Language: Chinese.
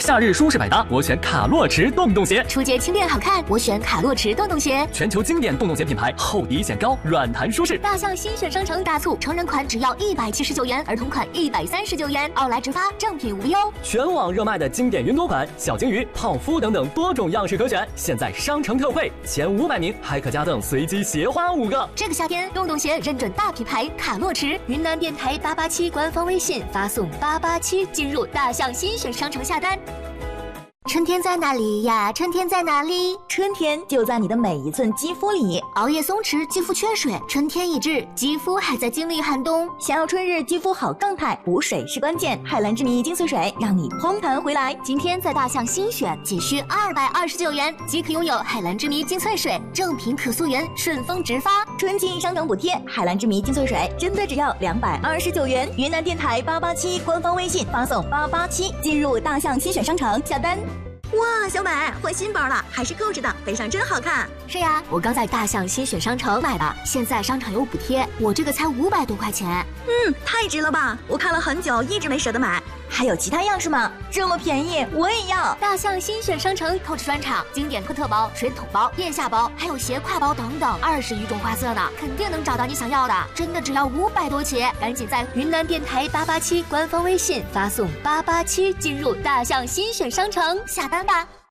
夏日舒适百搭，我选卡洛驰洞洞鞋。 初阶轻便好看，我选卡洛驰洞洞鞋。 全球经典洞洞鞋品牌，厚底显高，软弹舒适。 大象新选商城大促，成人款只要179元，儿童款139元，奥莱直发，正品无忧。 全网热卖的经典云朵款、小鲸鱼、泡芙等等多种样式可选，现在商城特惠，前500名还可加赠随机鞋花5个。 这个夏天，洞洞鞋认准大品牌卡洛驰，云南电台887官方微信发送887进入大象新选商城下单。春天在哪里呀？春天在哪里？ 春天就在你的每一寸肌肤里。 熬夜松弛，肌肤缺水，春天已至，肌肤还在经历寒冬。 想要春日肌肤好状态，补水是关键。海蓝之谜精粹水让你嘭弹回来。 今天在大象新选，仅需229元即可拥有海蓝之谜精粹水，正品可溯源，顺丰直发。 春季商城补贴，海蓝之谜精粹水真的只要229元。云南电台887官方微信发送887进入大象新选商城下单。哇，小美换新包了，还是购置的，背上真好看。 是呀，我刚在大象新选商城买的，现在商场有补贴，我这个才500多块钱。 太值了吧！我看了很久，一直没舍得买。还有其他样式吗？这么便宜，我也要！ 大象新选商城购置专场，经典托特包、水桶包、腋下包，还有斜挎包等等，20余种花色呢，肯定能找到你想要的。真的只要500多起，赶紧在云南电台887官方微信发送887进入大象新选商城下单吧。